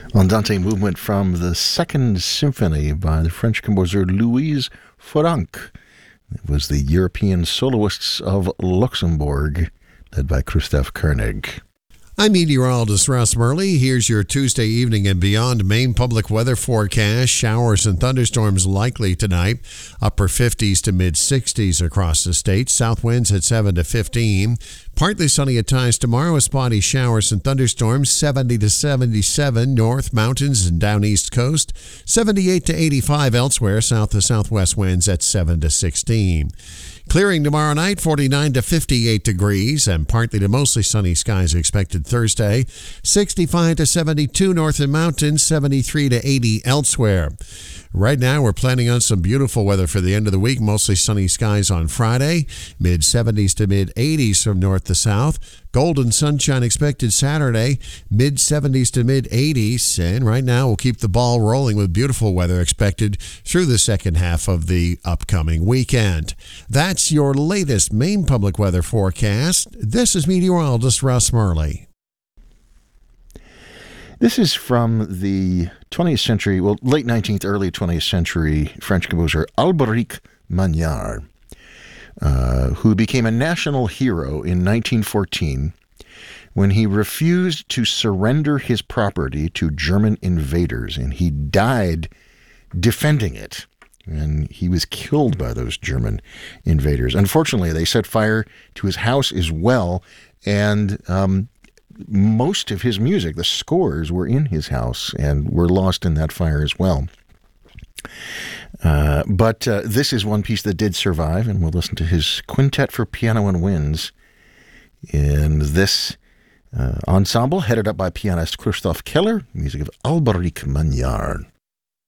Andante movement from the Second Symphony by the French composer Louise Franck. It was the European Soloists of Luxembourg, led by Christoph Koenig. I'm meteorologist Russ Murley. Here's your Tuesday evening and beyond Maine public weather forecast. Showers and thunderstorms likely tonight. Upper 50s to mid 60s across the state. South winds at 7 to 15. Partly sunny at times tomorrow with spotty showers and thunderstorms. 70 to 77 north mountains and down east coast. 78 to 85 elsewhere. South to southwest winds at 7 to 16. Clearing tomorrow night, 49 to 58 degrees, and partly to mostly sunny skies expected Thursday. 65 to 72 north and mountains, 73 to 80 elsewhere. Right now, we're planning on some beautiful weather for the end of the week. Mostly sunny skies on Friday. Mid-70s to mid-80s from north to south. Golden sunshine expected Saturday. Mid-70s to mid-80s. And right now, we'll keep the ball rolling with beautiful weather expected through the second half of the upcoming weekend. That's your latest Maine public weather forecast. This is meteorologist Russ Murley. This is from the 20th century, late 19th, early 20th century French composer Albéric Magnard, who became a national hero in 1914 when he refused to surrender his property to German invaders, and he died defending it. And he was killed by those German invaders. Unfortunately, they set fire to his house as well, and most of his music, the scores, were in his house and were lost in that fire as well. But this is one piece that did survive, and we'll listen to his Quintet for Piano and Winds in this ensemble, headed up by pianist Christoph Keller, music of Albéric Magnard.